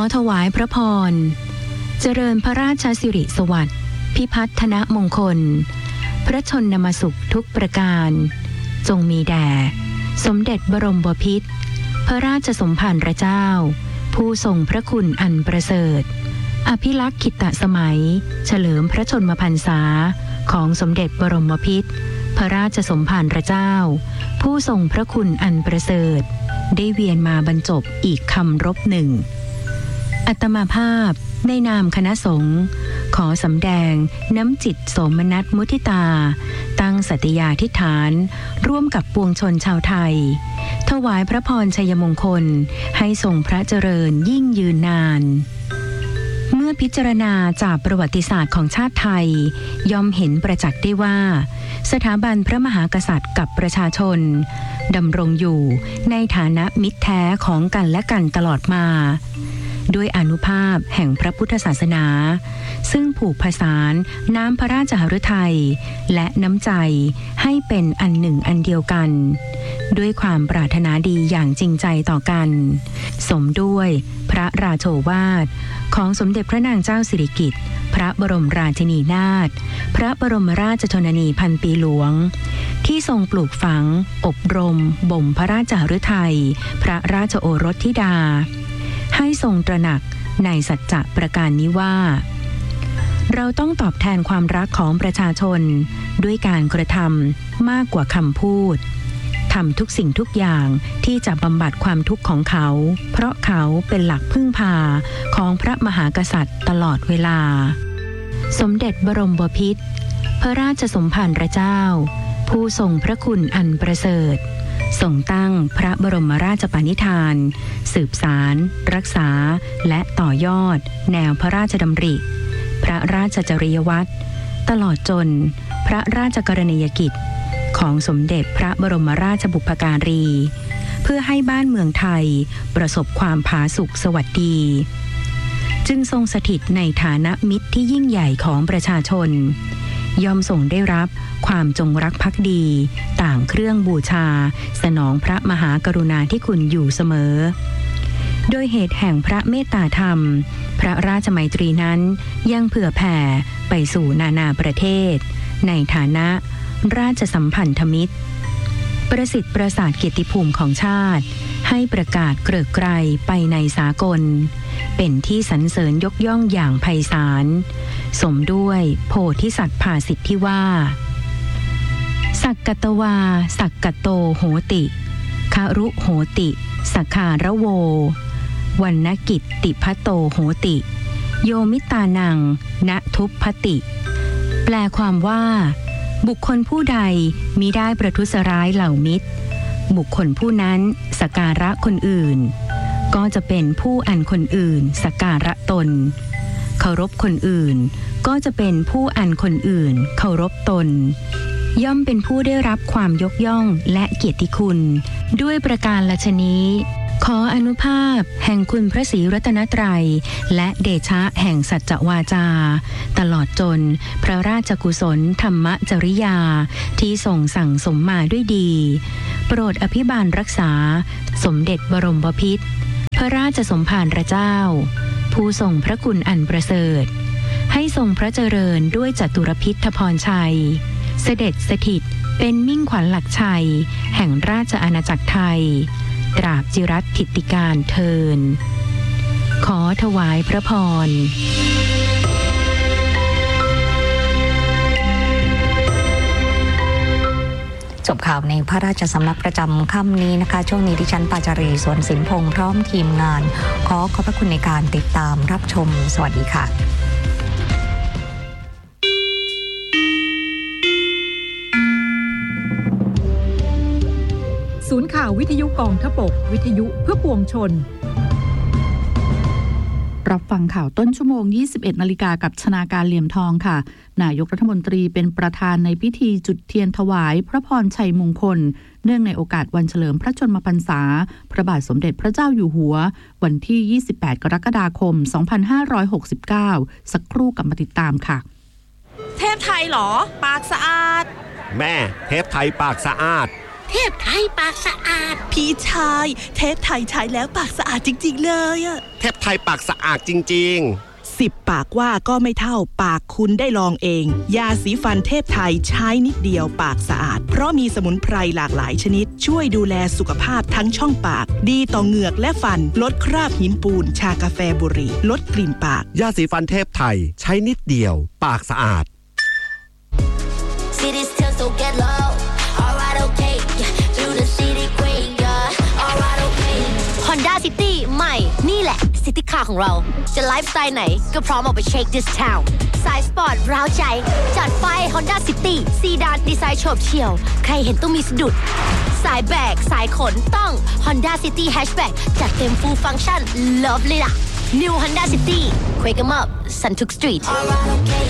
ถวายพระพรเจริญพระราชสิริสวัสดิ์พิพัฒนมงคลพระชนมสุขทุกประการจงมีแด่สมเด็จบรมบพิตรพระราชสมภารเจ้าผู้ทรงพระคุณอันประเสริฐอภิลักษิตสมัยเฉลิมพระชนมพรรษาของสมเด็จบรมพิตรพระราชสมภารเจ้าผู้ทรงพระคุณอันประเสริฐได้เวียนมาบรรจบอีกคำรบหนึ่งอัตมาภาพในนามคณะสงฆ์ขอสำแดงน้ำจิตโสมนัสมุทิตาตั้งสัตยาธิษฐานร่วมกับปวงชนชาวไทยถวายพระพรชัยมงคลให้ทรงพระเจริญยิ่งยืนนานเมื่อพิจารณาจากประวัติศาสตร์ของชาติไทยย่อมเห็นประจักษ์ได้ว่าสถาบันพระมหากษัตริย์กับประชาชนดำรงอยู่ในฐานะมิตรแท้ของกันและกันตลอดมาด้วยอานุภาพแห่งพระพุทธศาสนาซึ่งผูกผสานน้ำพระราชหฤทัยและน้ำใจให้เป็นอันหนึ่งอันเดียวกันด้วยความปรารถนาดีอย่างจริงใจต่อกันสมด้วยพระราโชวาทของสมเด็จพระนางเจ้าสิริกิติ์พระบรมราชินีนาถพระบรมราชชนนีพันปีหลวงที่ทรงปลูกฝังอบรมบ่มพระราชหฤทัยพระราชโอรสธิดาให้ทรงตระหนักในสัจจะประการนี้ว่าเราต้องตอบแทนความรักของประชาชนด้วยการกระทำมากกว่าคำพูดทำทุกสิ่งทุกอย่างที่จะบำบัดความทุกข์ของเขาเพราะเขาเป็นหลักพึ่งพาของพระมหากษัตริย์ตลอดเวลาสมเด็จบรมบพิตรพระราชสมภารเจ้าผู้ทรงพระคุณอันประเสริฐทรงตั้งพระบรมราชปณิธานสืบสารรักษาและต่อยอดแนวพระราชดำริพระราชจริยวัตรตลอดจนพระราชกรณียกิจของสมเด็จพระบรมราชบุพการีเพื่อให้บ้านเมืองไทยประสบความผาสุกสวัสดีจึงทรงสถิตในฐานะมิตรที่ยิ่งใหญ่ของประชาชนย่อมทรงได้รับความจงรักภักดีต่างเครื่องบูชาสนองพระมหากรุณาธิคุณอยู่เสมอโดยเหตุแห่งพระเมตตาธรรมพระราชมัยตรีนั้นยังเผื่อแผ่ไปสู่นานาประเทศในฐานะราชสัมพันธมิตรประสิทธิ์ประสาทเกียรติภูมิของชาติให้ประกาศเกริกไกรไปในสากลเป็นที่สรรเสริญยกย่องอย่างไพศาลสมด้วยโพธิสัตว์ภาสิทธิ์ที่ว่าสักกตวาสักกโตโหติคารุโหติสักขาระโววรรณกิจติพัตโตโหติโยมิตานังณทุพพติแปลความว่าบุคคลผู้ใดมิได้ประทุษร้ายเหล่ามิตรบุคคลผู้นั้นสักการะคนอื่นก็จะเป็นผู้อันคนอื่นสักการะตนเคารพคนอื่นก็จะเป็นผู้อันคนอื่นเคารพตนย่อมเป็นผู้ได้รับความยกย่องและเกียรติคุณด้วยประการละชนี้ขออนุภาพแห่งคุณพระศรีรัตนตรัยและเดชะแห่งสัจจวาจาตลอดจนพระราชกุศลธรรมจริยาที่ทรงสั่งสมมาด้วยดีโปรดอภิบาลรักษาสมเด็จบรมบพิตรพระราชสมภารเจ้าผู้ทรงพระคุณอันประเสริฐให้ทรงพระเจริญด้วยจตุรพิทธพรชัยเสด็จสถิตเป็นมิ่งขวัญหลักชัยแห่งราชอาณาจักรไทยตราบจิรัตถิติการเทินขอถวายพระพรจบข่าวในพระราชสำนักประจำค่ำนี้นะคะช่วงนี้ดิฉันปาจารีสวนสินพงษ์พร้อมทีมงานขอบพระคุณในการติดตามรับชมสวัสดีค่ะศูนย์ข่าววิทยุกองทพบกวิทยุเพื่อปวงชนรับฟังข่าวต้นชั่วโมง 21 นาฬิกากับชนาการเหลี่ยมทองค่ะนายกรัฐมนตรีเป็นประธานในพิธีจุดเทียนถวายพระพรชัยมงคลเนื่องในโอกาสวันเฉลิมพระชนมพรรษาพระบาทสมเด็จพระเจ้าอยู่หัววันที่ 28 กรกฎาคม 2569 สักครู่กลับมาติดตามค่ะเทพไทยเหรอปากสะอาดแม่เทพไทยปากสะอาดเทพไทยปากสะอาดพี่ชายเทพไทยใช้แล้วปากสะอาดจริงๆเลยอะเทพไทยปากสะอาดจริงๆ 10 ปากว่าก็ไม่เท่าปากคุณได้ลองเองยาสีฟันเทพไทยใช้นิดเดียวปากสะอาดเพราะมีสมุนไพรหลากหลายชนิดช่วยดูแลสุขภาพทั้งช่องปากดีต่อเหงือกและฟันลดคราบหินปูนชากาแฟบุหรี่ลดกลิ่นปากยาสีฟันเทพไทยใช้นิดเดียวปากสะอาด Honda City ใหม่นี่แหละซิตี้คาร์ของเราจะไลฟ์สไตล์ไหนก็พร้อมออกไปเช็ค this town สายสปอร์ตร้าวใจจัดไป Honda City ซีดานดีไซน์โฉบเฉี่ยวใครเห็นต้องมีสะดุดสายแบกสายขนต้อง Honda City Hatchback จัดเต็ม full function love เลยล่ะ New Honda City Quake 'em up Suntuk Street